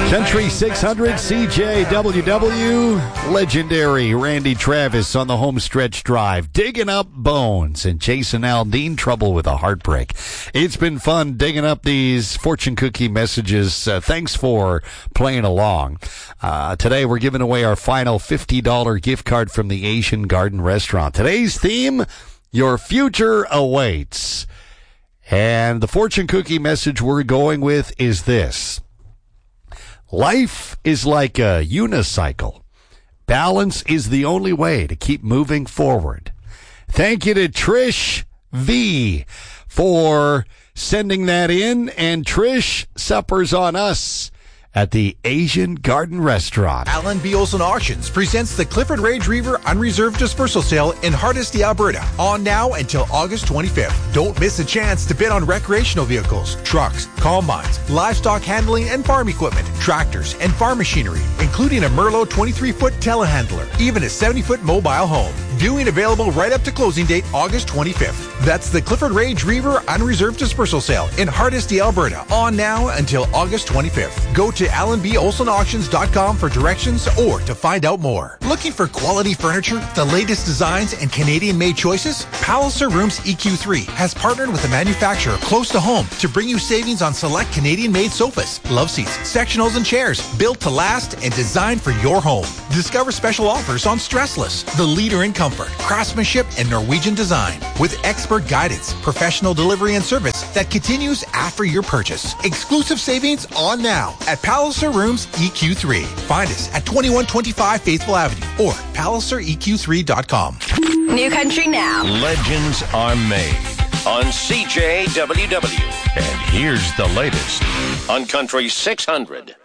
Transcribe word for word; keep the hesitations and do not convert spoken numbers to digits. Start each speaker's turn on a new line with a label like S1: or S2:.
S1: Country six hundred C J W W, legendary Randy Travis on the home stretch drive, digging up bones, and Jason Aldean, trouble with a heartbreak. It's been fun digging up these fortune cookie messages. Uh, thanks for playing along. Uh, today we're giving away our final fifty dollars gift card from the Asian Garden Restaurant. Today's theme, your future awaits. And the fortune cookie message we're going with is this. Life is like a unicycle. Balance is the only way to keep moving forward. Thank you to Trish V for sending that in. And Trish, supper's on us at the Asian Garden Restaurant.
S2: Alan B. Olson Auctions presents the Clifford Ray Drever Unreserved Dispersal Sale in Hardisty, Alberta, on now until August twenty-fifth. Don't miss a chance to bid on recreational vehicles, trucks, combines, livestock handling and farm equipment, tractors, and farm machinery, including a Merlot twenty-three foot telehandler, even a seventy foot mobile home. Viewing available right up to closing date August twenty-fifth. That's the Clifford Ray Drever Unreserved Dispersal Sale in Hardisty, Alberta, on now until August twenty-fifth. Go to alan b olson auctions dot com for directions or to find out more. Looking for quality furniture, the latest designs, and Canadian-made choices? Palliser Rooms E Q three has partnered with a manufacturer close to home to bring you savings on select Canadian-made sofas, love seats, sectionals, and chairs built to last and designed for your home. Discover special offers on Stressless, the leader in comfort, craftsmanship, and Norwegian design, with expert guidance, professional delivery, and service that continues after your purchase. Exclusive savings on now at Palliser Rooms E Q three. Find us at twenty-one twenty-five Faithful Avenue or palliser e q three dot com.
S3: New Country Now.
S4: Legends are made on C J W W. And here's the latest on Country six hundred.